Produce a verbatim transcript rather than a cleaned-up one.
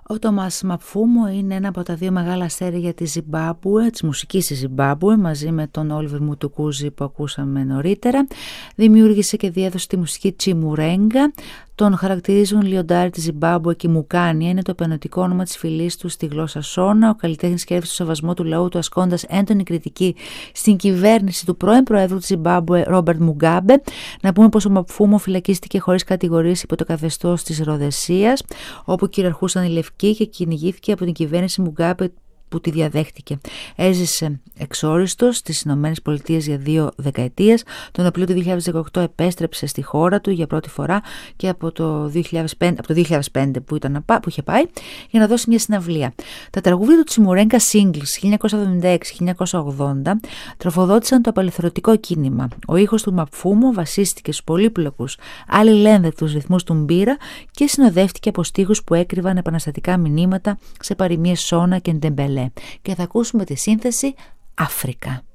Ο Τομάς Μαπφούμο είναι ένα από τα δύο μεγάλα αστέρια της Ζιμπάμπουε, της μουσικής της Ζιμπάμπουε, μαζί με τον Όλιβερ Μουτουκούζη που ακούσαμε νωρίτερα. Δημιούργησε και διέδωσε τη μουσική Τσιμουρέγκα. Τον χαρακτηρίζουν Λιοντάρι της Ζιμπάμπουε και Μουκάνια, είναι το επενωτικό όνομα της φυλής του στη γλώσσα Σώνα. Ο καλλιτέχνης κέρδισε το σεβασμό του λαού του ασκώντας έντονη κριτική στην κυβέρνηση του πρώην Προέδρου της Ζιμπάμπουε, Ρόμπερτ Μουγκάμπε. Να πούμε πως ο Μαπφούμο φυλακίστηκε χωρίς κατηγορίες υπό το καθεστώς της Ροδεσίας, όπου κυριαρχούσαν οι Λευκοί, και κυνηγήθηκε από την κυβέρνηση Μουγκάμπε που τη διαδέχτηκε. Έζησε εξόριστος στις Ηνωμένες Πολιτείες για δύο δεκαετίες. Τον Απρίλιο του δύο χιλιάδες δεκαοκτώ επέστρεψε στη χώρα του για πρώτη φορά και από το δύο χιλιάδες πέντε, από το δύο χιλιάδες πέντε που, ήταν, που είχε πάει για να δώσει μια συναυλία. Τα τραγούδια του Τσιμουρέγκα Singles χίλια εννιακόσια εβδομήντα έξι χίλια εννιακόσια ογδόντα τροφοδότησαν το απελευθερωτικό κίνημα. Ο ήχος του Μαπφούμο βασίστηκε στους πολύπλοκους αλληλένδετους ρυθμούς του μπύρα και συνοδεύτηκε από στίχους που έκρυβαν επαναστατικά μηνύματα σε παροιμίες Σώνα και Ντεμπελέ. Και θα ακούσουμε τη σύνθεση Αφρικα.